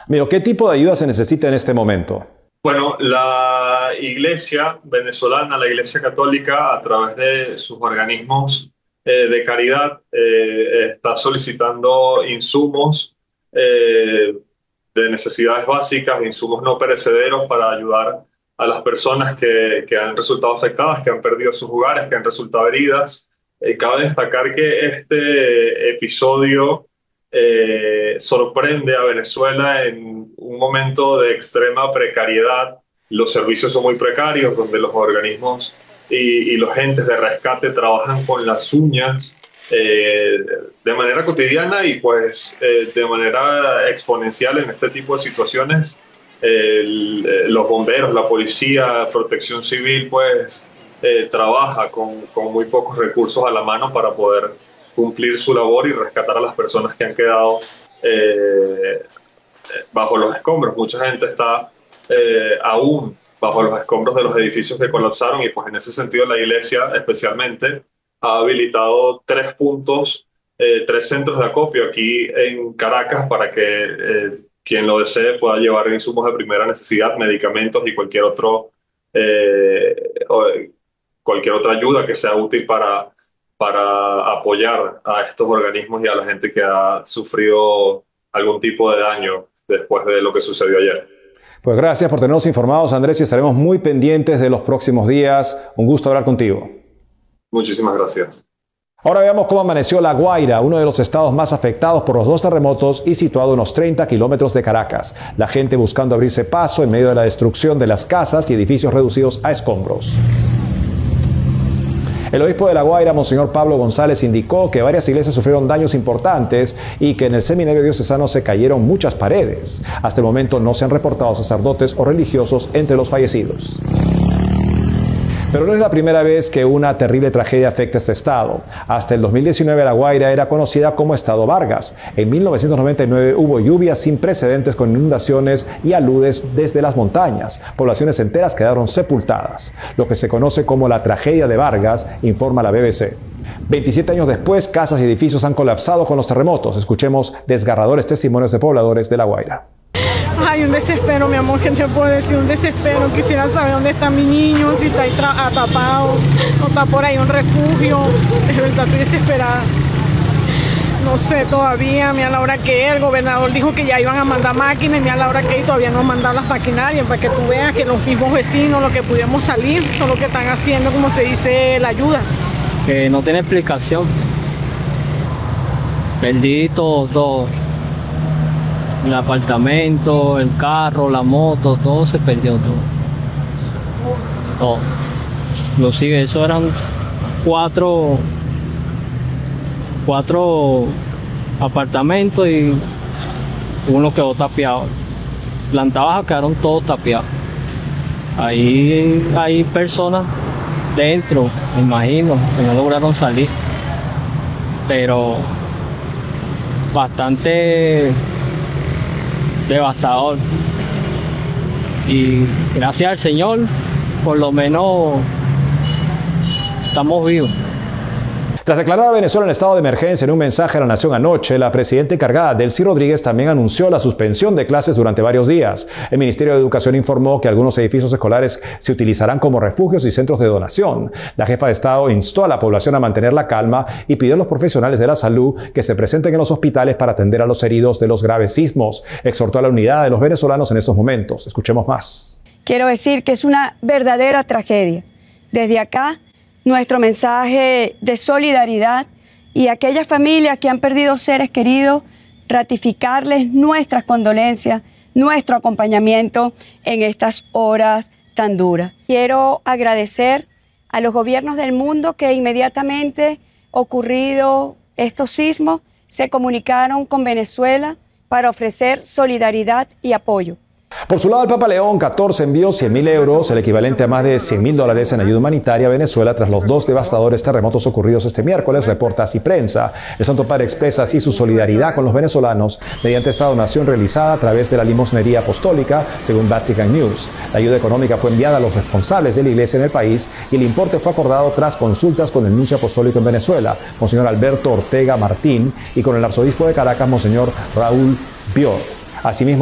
Amigo, ¿qué tipo de ayuda se necesita en este momento? Bueno, la iglesia venezolana, la iglesia católica, a través de sus organismos de caridad, está solicitando insumos de necesidades básicas, insumos no perecederos para ayudar a las personas que han resultado afectadas, que han perdido sus hogares, que han resultado heridas. Cabe destacar que este episodio sorprende a Venezuela en un momento de extrema precariedad. Los servicios son muy precarios, donde los organismos y los entes de rescate trabajan con las uñas de manera cotidiana y pues de manera exponencial en este tipo de situaciones. Los bomberos, la policía, protección civil, pues trabaja con muy pocos recursos a la mano para poder cumplir su labor y rescatar a las personas que han quedado bajo los escombros. Mucha gente está aún bajo los escombros de los edificios que colapsaron y pues en ese sentido la iglesia especialmente ha habilitado 3 puntos, 3 centros de acopio aquí en Caracas para que quien lo desee pueda llevar insumos de primera necesidad, medicamentos y cualquier otra ayuda que sea útil para apoyar a estos organismos y a la gente que ha sufrido algún tipo de daño después de lo que sucedió ayer. Pues gracias por tenernos informados, Andrés, y estaremos muy pendientes de los próximos días. Un gusto hablar contigo. Muchísimas gracias. Ahora veamos cómo amaneció La Guaira, uno de los estados más afectados por los 2 terremotos y situado a unos 30 kilómetros de Caracas. La gente buscando abrirse paso en medio de la destrucción de las casas y edificios reducidos a escombros. El obispo de La Guaira, Monseñor Pablo González, indicó que varias iglesias sufrieron daños importantes y que en el seminario diocesano se cayeron muchas paredes. Hasta el momento no se han reportado sacerdotes o religiosos entre los fallecidos. Pero no es la primera vez que una terrible tragedia afecta a este estado. Hasta el 2019 La Guaira era conocida como Estado Vargas. En 1999 hubo lluvias sin precedentes con inundaciones y aludes desde las montañas. Poblaciones enteras quedaron sepultadas. Lo que se conoce como la tragedia de Vargas, informa la BBC. 27 años después, casas y edificios han colapsado con los terremotos. Escuchemos desgarradores testimonios de pobladores de La Guaira. Ay, un desespero, mi amor, que te puedo decir, un desespero. Quisiera saber dónde está mi niño, si está ahí atrapado, o está por ahí un refugio. De verdad, estoy desesperada. No sé todavía, mira la hora que es. El gobernador dijo que ya iban a mandar máquinas, y mira la hora que es, todavía no han mandado las maquinarias, para que tú veas que los mismos vecinos, los que pudimos salir, son los que están haciendo, como se dice, la ayuda. Que no tiene explicación. Perdí todo. El apartamento, el carro, la moto, todo se perdió, todo. Inclusive eso eran cuatro apartamentos y uno quedó tapiado. Planta baja quedaron todos tapiados. Ahí hay personas dentro, me imagino, que no lograron salir. Pero bastante devastador, y gracias al Señor por lo menos estamos vivos. Tras declarar a Venezuela en estado de emergencia en un mensaje a la nación anoche, la presidenta encargada, Delcy Rodríguez, también anunció la suspensión de clases durante varios días. El Ministerio de Educación informó que algunos edificios escolares se utilizarán como refugios y centros de donación. La jefa de Estado instó a la población a mantener la calma y pidió a los profesionales de la salud que se presenten en los hospitales para atender a los heridos de los graves sismos. Exhortó a la unidad de los venezolanos en estos momentos. Escuchemos más. Quiero decir que es una verdadera tragedia. Desde acá, nuestro mensaje de solidaridad y a aquellas familias que han perdido seres queridos, ratificarles nuestras condolencias, nuestro acompañamiento en estas horas tan duras. Quiero agradecer a los gobiernos del mundo que inmediatamente ocurrido estos sismos se comunicaron con Venezuela para ofrecer solidaridad y apoyo. Por su lado, el Papa León XIV envió 100.000 euros, el equivalente a más de $100.000 en ayuda humanitaria a Venezuela tras los 2 devastadores terremotos ocurridos este miércoles, reporta Así Prensa. El Santo Padre expresa así su solidaridad con los venezolanos mediante esta donación realizada a través de la limosnería apostólica, según Vatican News. La ayuda económica fue enviada a los responsables de la iglesia en el país y el importe fue acordado tras consultas con el nuncio apostólico en Venezuela, Monseñor Alberto Ortega Martín, y con el arzobispo de Caracas, Monseñor Raúl Bior. Asimismo,